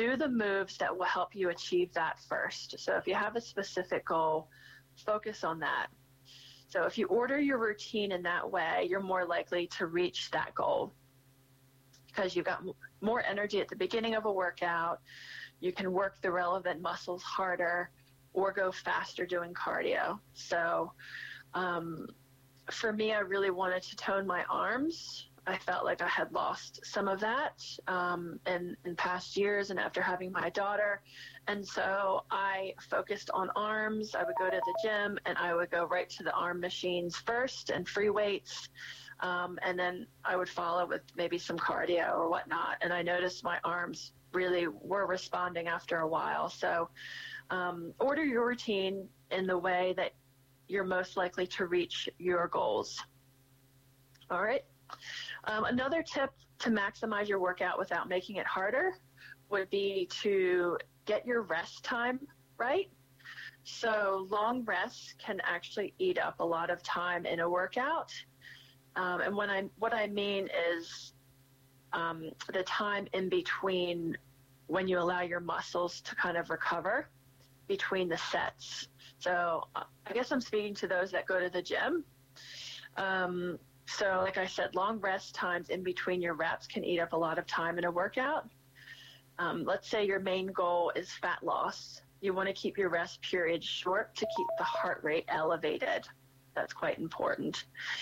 do the moves that will help you achieve that first. So if you have a specific goal, focus on that. So if you order your routine in that way, you're more likely to reach that goal because you've got more energy at the beginning of a workout. You can work the relevant muscles harder or go faster doing cardio. So for me, I really wanted to tone my arms. I felt like I had lost some of that in past years and after having my daughter. And so I focused on arms. I would go to the gym and I would go right to the arm machines first and free weights. And then I would follow with maybe some cardio or whatnot. And I noticed my arms really were responding after a while. So order your routine in the way that you're most likely to reach your goals. All right. Another tip to maximize your workout without making it harder would be to get your rest time right. So long rests can actually eat up a lot of time in a workout. And what I mean is the time in between when you allow your muscles to kind of recover between the sets. So I guess I'm speaking to those that go to the gym. So like I said, long rest times in between your reps can eat up a lot of time in a workout. Let's say your main goal is fat loss. You want to keep your rest period short to keep the heart rate elevated. That's quite important.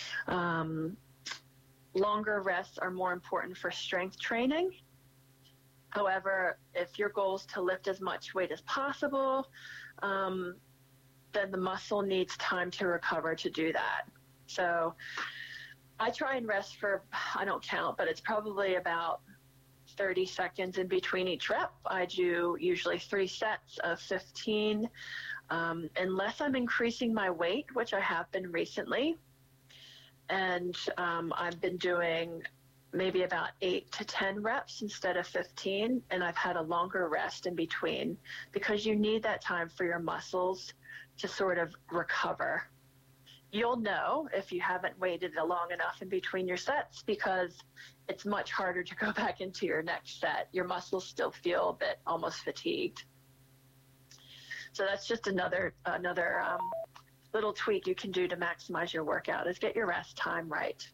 Longer rests are more important for strength training. However, if your goal is to lift as much weight as possible, then the muscle needs time to recover to do that. So I try and rest for, I don't count, but it's probably about 30 seconds in between each rep. I do usually 3 sets of 15, unless I'm increasing my weight, which I have been recently. And I've been doing maybe about 8 to 10 reps instead of 15, and I've had a longer rest in between because you need that time for your muscles to sort of recover. You'll know if you haven't waited long enough in between your sets because it's much harder to go back into your next set. Your muscles still feel a bit almost fatigued. So that's just another little tweak you can do to maximize your workout is get your rest time right.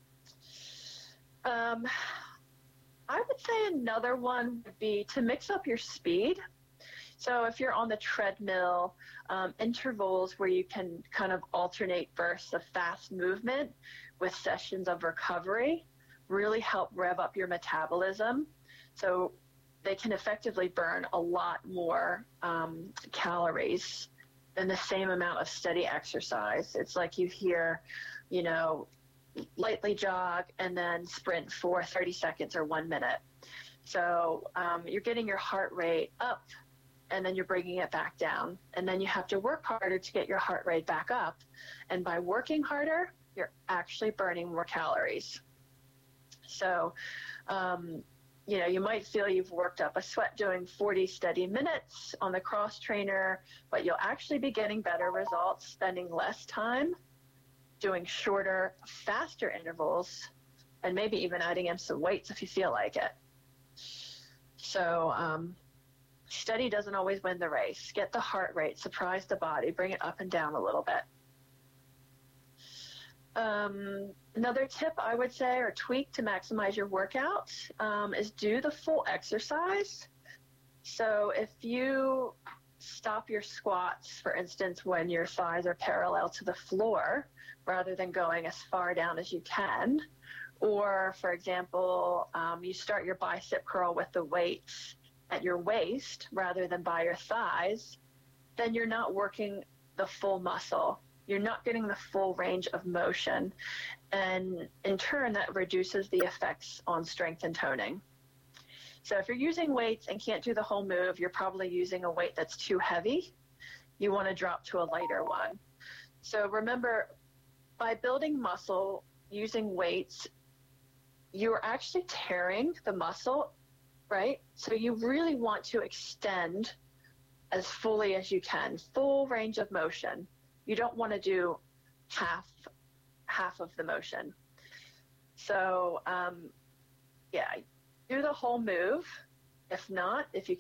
I would say another one would be to mix up your speed. So if you're on the treadmill, intervals where you can kind of alternate bursts of fast movement with sessions of recovery really help rev up your metabolism. So they can effectively burn a lot more calories than the same amount of steady exercise. It's like you hear, lightly jog and then sprint for 30 seconds or 1 minute. So you're getting your heart rate up and then you're bringing it back down. And then you have to work harder to get your heart rate back up. And by working harder, you're actually burning more calories. So, you might feel you've worked up a sweat doing 40 steady minutes on the cross trainer, but you'll actually be getting better results spending less time doing shorter, faster intervals, and maybe even adding in some weights if you feel like it. So steady doesn't always win the race. Get the heart rate, surprise the body, bring it up and down a little bit. Another tip I would say or tweak to maximize your workout is do the full exercise. So if you stop your squats, for instance, when your thighs are parallel to the floor rather than going as far down as you can, or for example, you start your bicep curl with the weights at your waist rather than by your thighs, then you're not working the full muscle. You're not getting the full range of motion. And in turn, that reduces the effects on strength and toning. So if you're using weights and can't do the whole move, you're probably using a weight that's too heavy. You want to drop to a lighter one. So remember, by building muscle using weights, you're actually tearing the muscle, right? So you really want to extend as fully as you can, full range of motion. You don't want to do half of the motion. So, do the whole move. If not, if you